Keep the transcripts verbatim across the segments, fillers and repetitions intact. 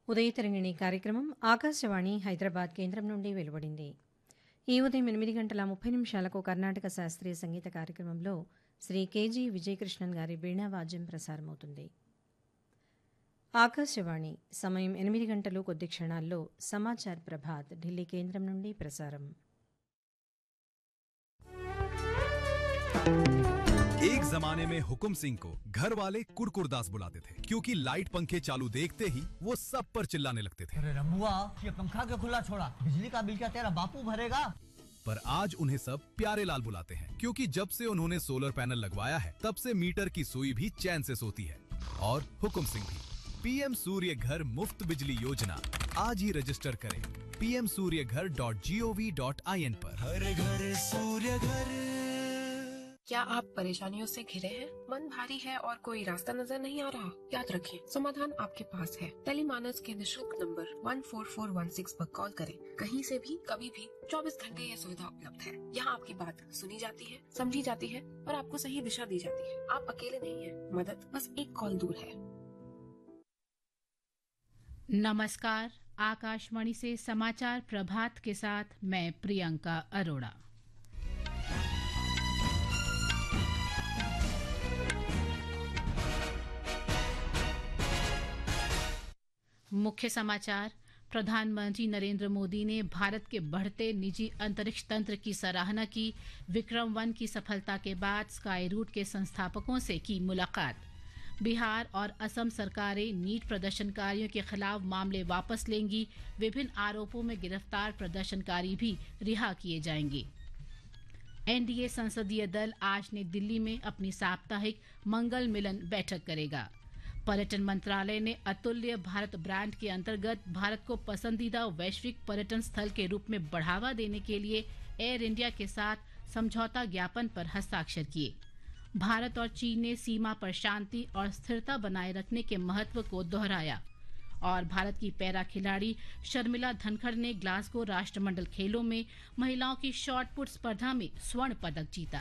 ఉదయతరంగిణి కార్యక్రమం ఆకాశవాణి హైదరాబాద్ కేంద్రం నుండి వెలువడింది. ఈ ఉదయం ఎనిమిది గంటల ముప్పై నిమిషాలకు కర్ణాటక శాస్త్రీయ సంగీత కార్యక్రమంలో శ్రీ కెజి విజయకృష్ణన్ గారి వీణావాద్యం ప్రసారమవుతుంది. ఆకాశవాణి సమయం ఎనిమిది గంటలు కొద్ది క్షణాల్లో సమాచార్ ప్రభాత్ ఢిల్లీ కేంద్రం నుండి ప్రసారం. एक जमाने में हुकुम सिंह को घर वाले कुरकुरदास बुलाते थे क्योंकि लाइट पंखे चालू देखते ही वो सब पर चिल्लाने लगते थे। अरे रमुआ, ये पंखा क्यों खुला छोड़ा? बिजली का बिल क्या तेरा बापू भरेगा? पर आज उन्हें सब प्यारे लाल बुलाते हैं क्योंकि जब से उन्होंने सोलर पैनल लगवाया है तब से मीटर की सुई भी चैन से सोती है। और हुकुम सिंह भी। पीएम सूर्य घर मुफ्त बिजली योजना आज ही रजिस्टर करें पी एम सूर्य घर dot G O V dot I N पर। हर घर सूर्य घर। क्या आप परेशानियों से घिरे हैं? मन भारी है और कोई रास्ता नजर नहीं आ रहा? याद रखें, समाधान आपके पास है। टेलीमानस के निशुल्क number one four four one six पर कॉल करें। कहीं से भी कभी भी चौबीस घंटे यह सुविधा उपलब्ध है। यहाँ आपकी बात सुनी जाती है, समझी जाती है और आपको सही दिशा दी जाती है। आप अकेले नहीं हैं, मदद बस एक कॉल दूर है। नमस्कार, आकाशवाणी से समाचार प्रभात के साथ मैं प्रियंका अरोड़ा। मुख्य समाचार। प्रधानमंत्री नरेंद्र मोदी ने भारत के बढ़ते निजी अंतरिक्ष तंत्र की सराहना की। विक्रम वन की सफलता के बाद स्काई रूट के संस्थापकों से की मुलाकात। बिहार और असम सरकारें नीट प्रदर्शनकारियों के खिलाफ मामले वापस लेंगी। विभिन्न आरोपों में गिरफ्तार प्रदर्शनकारी भी रिहा किए जाएंगे। एनडीए संसदीय दल आज नई दिल्ली में अपनी साप्ताहिक मंगल मिलन बैठक करेगा। पर्यटन मंत्रालय ने अतुल्य भारत ब्रांड के अंतर्गत भारत को पसंदीदा वैश्विक पर्यटन स्थल के रूप में बढ़ावा देने के लिए एयर इंडिया के साथ समझौता ज्ञापन पर हस्ताक्षर किए। भारत और चीन ने सीमा पर शांति और स्थिरता बनाए रखने के महत्व को दोहराया। और भारत की पैरा खिलाड़ी शर्मिला धनखड़ ने ग्लासगो राष्ट्रमंडल खेलों में महिलाओं की शॉट पुट स्पर्धा में स्वर्ण पदक जीता।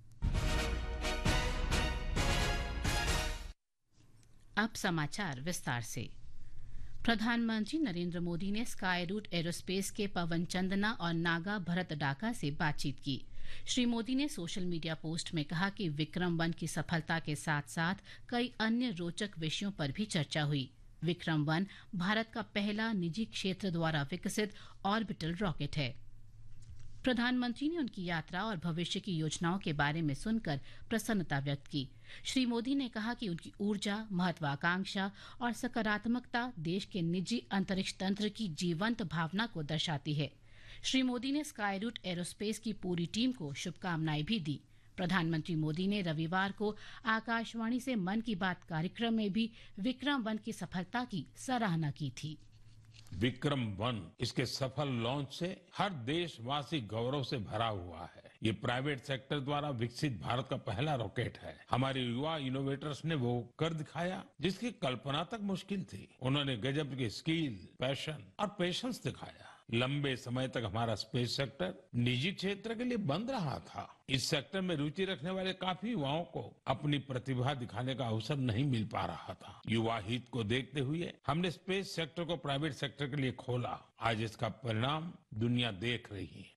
अब समाचार विस्तार से। प्रधानमंत्री नरेंद्र मोदी ने स्काई रूट एरोस्पेस के पवन चंदना और नागा भरत डाका से बातचीत की। श्री मोदी ने सोशल मीडिया पोस्ट में कहा कि विक्रम वन की सफलता के साथ साथ कई अन्य रोचक विषयों पर भी चर्चा हुई। विक्रम वन भारत का पहला निजी क्षेत्र द्वारा विकसित ऑर्बिटल रॉकेट है। प्रधानमंत्री ने उनकी यात्रा और भविष्य की योजनाओं के बारे में सुनकर प्रसन्नता व्यक्त की। श्री मोदी ने कहा कि उनकी ऊर्जा, महत्वाकांक्षा और सकारात्मकता देश के निजी अंतरिक्ष तंत्र की जीवंत भावना को दर्शाती है। श्री मोदी ने स्काई रूट एरोस्पेस की पूरी टीम को शुभकामनाएं भी दी। प्रधानमंत्री मोदी ने रविवार को आकाशवाणी से मन की बात कार्यक्रम में भी विक्रम वन की सफलता की सराहना की थी। विक्रम वन, इसके सफल लॉन्च से हर देशवासी गौरव से भरा हुआ है। ये प्राइवेट सेक्टर द्वारा विकसित भारत का पहला रॉकेट है। हमारे युवा इनोवेटर्स ने वो कर दिखाया जिसकी कल्पना तक मुश्किल थी। उन्होंने गजब की स्किल, पैशन और पेशेंस दिखाया। लंबे समय तक हमारा स्पेस सेक्टर निजी क्षेत्र के लिए बंद रहा था। इस सेक्टर में रुचि रखने वाले काफी युवाओं को अपनी प्रतिभा दिखाने का अवसर नहीं मिल पा रहा था। युवा हित को देखते हुए हमने स्पेस सेक्टर को प्राइवेट सेक्टर के लिए खोला। आज इसका परिणाम दुनिया देख रही है।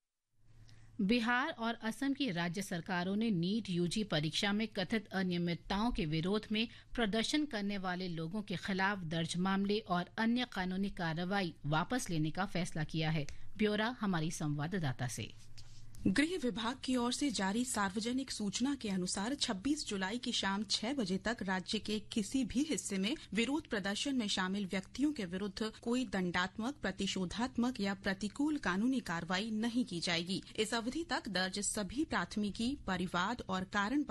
बिहार और असम की राज्य सरकारों ने नीट यूजी परीक्षा में कथित अनियमितताओं के विरोध में प्रदर्शन करने वाले लोगों के खिलाफ दर्ज मामले और अन्य कानूनी कार्रवाई वापस लेने का फैसला किया है। ब्यौरा हमारी संवाददाता से। गृह विभाग की ओर से जारी सार्वजनिक सूचना के अनुसार छब्बीस जुलाई की शाम छह बजे तक राज्य के किसी भी हिस्से में विरोध प्रदर्शन में शामिल व्यक्तियों के विरुद्ध कोई दंडात्मक, प्रतिशोधात्मक या प्रतिकूल कानूनी कार्रवाई नहीं की जाएगी। इस अवधि तक दर्ज सभी प्राथमिकी परिवाद और कारण